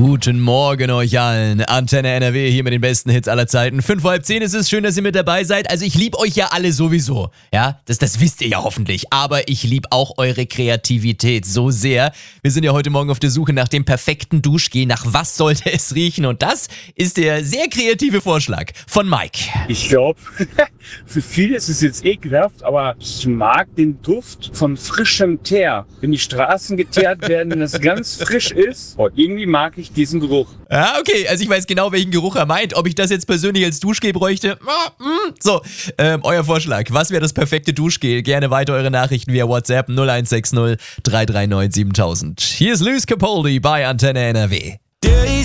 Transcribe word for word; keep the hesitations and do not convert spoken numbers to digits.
Guten Morgen euch allen. Antenne N R W hier mit den besten Hits aller Zeiten. Fünf vor halb zehn ist es. Schön, dass ihr mit dabei seid. Also ich liebe euch ja alle sowieso. Ja, das, das wisst ihr ja hoffentlich. Aber ich liebe auch eure Kreativität so sehr. Wir sind ja heute Morgen auf der Suche nach dem perfekten Duschgel. Nach was sollte es riechen? Und das ist der sehr kreative Vorschlag von Mike. Ich glaube, für viele ist es jetzt ekelhaft, aber ich mag den Duft von frischem Teer. Wenn die Straßen geteert werden, wenn das ganz frisch ist, und irgendwie mag ich diesen Geruch. Ja, okay, also ich weiß genau, welchen Geruch er meint. Ob ich das jetzt persönlich als Duschgel bräuchte? So, ähm, euer Vorschlag. Was wäre das perfekte Duschgel? Gerne weiter eure Nachrichten via WhatsApp null eins sechs null drei drei neun siebentausend. Hier ist Luis Capaldi bei Antenne N R W.